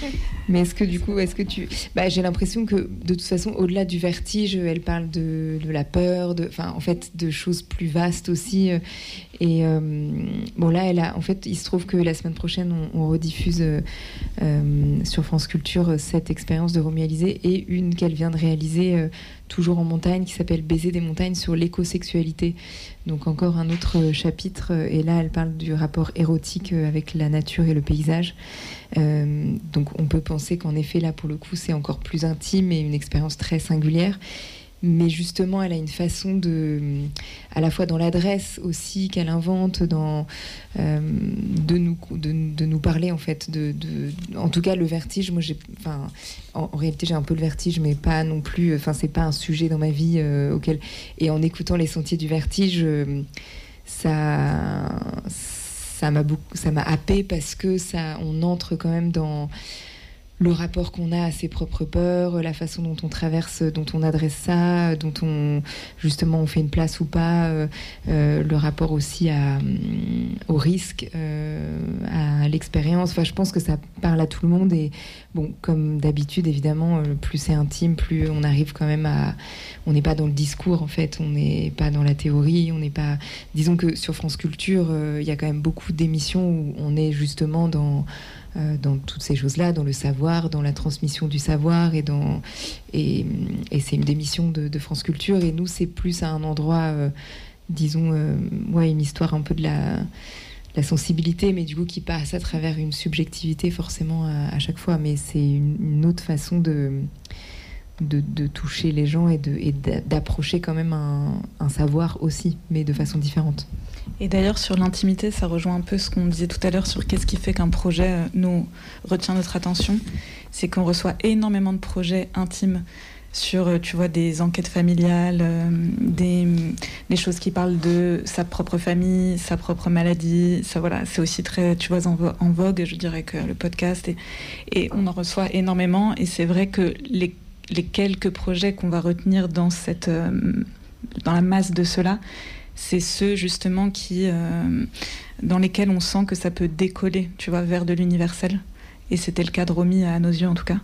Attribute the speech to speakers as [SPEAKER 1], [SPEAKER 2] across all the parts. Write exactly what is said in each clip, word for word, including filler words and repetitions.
[SPEAKER 1] Mais est-ce que du coup, est-ce que tu... Bah, j'ai l'impression que de toute façon, au-delà du vertige, elle parle de, de la peur, de, enfin, en fait, de choses plus vastes aussi. Et euh, bon, là, elle a, en fait, il se trouve que la semaine prochaine, on, on rediffuse euh, sur France Culture cette expérience de Romy Alizé et une qu'elle vient de réaliser euh, toujours en montagne qui s'appelle Baiser des montagnes sur l'écosexualité. Donc encore un autre chapitre. Et là, elle parle du rapport érotique avec la nature et le paysage. Euh, donc on peut penser qu'en effet, là, pour le coup, c'est encore plus intime et une expérience très singulière. Mais justement, elle a une façon de, à la fois dans l'adresse aussi qu'elle invente, dans euh, de nous de, de nous parler en fait, de, de, en tout cas le vertige. Moi, j'ai, enfin, en, en réalité, j'ai un peu le vertige, mais pas non plus. Enfin, c'est pas un sujet dans ma vie euh, auquel. Et en écoutant Les Sentiers du Vertige, euh, ça, ça m'a beaucoup, ça m'a happée parce que ça, on entre quand même dans le rapport qu'on a à ses propres peurs, la façon dont on traverse, dont on adresse ça, dont on justement on fait une place ou pas, euh, euh, le rapport aussi à, au risque, euh, à l'expérience. Enfin, je pense que ça parle à tout le monde et bon, comme d'habitude, évidemment, plus c'est intime, plus on arrive quand même à... On n'est pas dans le discours, en fait, on n'est pas dans la théorie, on n'est pas... Disons que sur France Culture, euh, il y a quand même beaucoup d'émissions où on est justement dans... dans toutes ces choses-là, dans le savoir, dans la transmission du savoir et dans et, et c'est une des missions de, de France Culture et nous c'est plus à un endroit euh, disons euh, ouais, une histoire un peu de la, la sensibilité mais du coup qui passe à travers une subjectivité forcément à, à chaque fois mais c'est une, une autre façon de, de, de toucher les gens et, de, et d'approcher quand même un, un savoir aussi mais de façon différente.
[SPEAKER 2] Et d'ailleurs, sur l'intimité, ça rejoint un peu ce qu'on disait tout à l'heure sur qu'est-ce qui fait qu'un projet euh, nous retient notre attention. C'est qu'on reçoit énormément de projets intimes sur, euh, tu vois, des enquêtes familiales, euh, des, des choses qui parlent de sa propre famille, sa propre maladie. Ça, voilà, c'est aussi très, tu vois, en, vo- en vogue, je dirais, que le podcast. Et, et on en reçoit énormément. Et c'est vrai que les, les quelques projets qu'on va retenir dans, cette, euh, dans la masse de ceux-là, c'est ceux justement qui, euh, dans lesquels on sent que ça peut décoller, tu vois, vers de l'universel. Et c'était le cas de Romy à nos yeux en tout cas.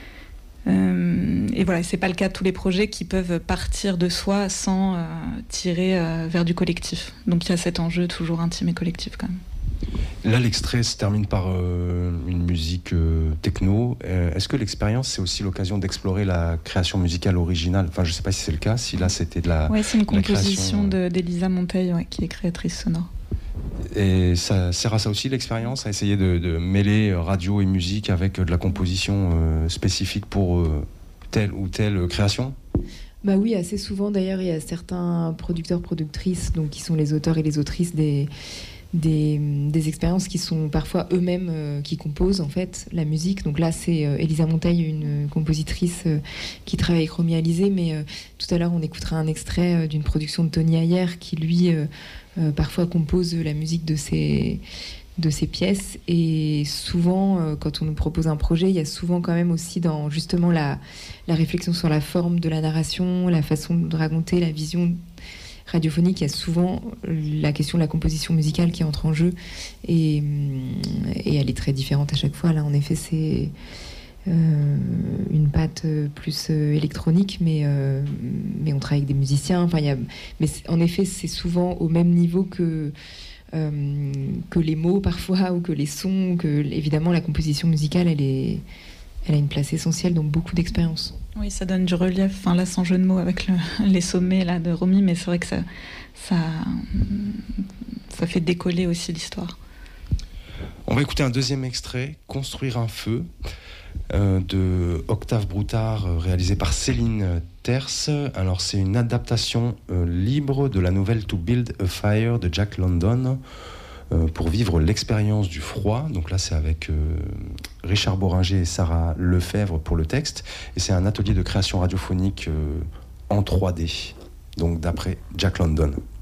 [SPEAKER 2] Euh, et voilà, c'est pas le cas de tous les projets qui peuvent partir de soi sans euh, tirer euh, vers du collectif. Donc il y a cet enjeu toujours intime et collectif quand même.
[SPEAKER 3] Là, l'extrait se termine par euh, une musique euh, techno. Euh, est-ce que l'expérience, c'est aussi l'occasion d'explorer la création musicale originale ? Enfin, je ne sais pas si c'est le cas, si là, c'était de la
[SPEAKER 2] Oui, c'est une composition
[SPEAKER 3] création...
[SPEAKER 2] de, d'Elisa Monteil, ouais, qui est créatrice sonore.
[SPEAKER 3] Et ça sert à ça aussi, l'expérience, à essayer de, de mêler radio et musique avec de la composition euh, spécifique pour euh, telle ou telle création ?
[SPEAKER 1] Bah oui, assez souvent, d'ailleurs, il y a certains producteurs, productrices, donc qui sont les auteurs et les autrices des... Des, des expériences qui sont parfois eux-mêmes euh, qui composent en fait la musique. Donc là c'est euh, Elisa Monteil, une compositrice euh, qui travaille avec Romy Alizé, mais euh, tout à l'heure on écoutera un extrait euh, d'une production de Tony Ayer qui lui euh, euh, parfois compose la musique de ses, de ses pièces et souvent euh, quand on nous propose un projet il y a souvent quand même aussi dans justement la, la réflexion sur la forme de la narration, la façon de raconter, la vision radiophonique, il y a souvent la question de la composition musicale qui entre en jeu et, et elle est très différente à chaque fois. Là, en effet, c'est euh, une patte plus électronique, mais, euh, mais on travaille avec des musiciens. Enfin, il y a, mais en effet, c'est souvent au même niveau que, euh, que les mots parfois ou que les sons. Que, évidemment, la composition musicale, elle, est, elle a une place essentielle dans beaucoup d'expériences.
[SPEAKER 2] Oui, ça donne du relief, enfin là sans jeu de mots avec le, les sommets là, de Romy, mais c'est vrai que ça, ça, ça fait décoller aussi l'histoire.
[SPEAKER 3] On va écouter un deuxième extrait, Construire un feu, euh, de Octave Broutard, euh, réalisé par Céline Terce. Alors c'est une adaptation euh, libre de la nouvelle To Build a Fire de Jack London, euh, pour vivre l'expérience du froid. Donc là c'est avec euh, Richard Boringer et Sarah Lefebvre pour le texte, et c'est un atelier de création radiophonique euh, en trois D, donc d'après Jack London.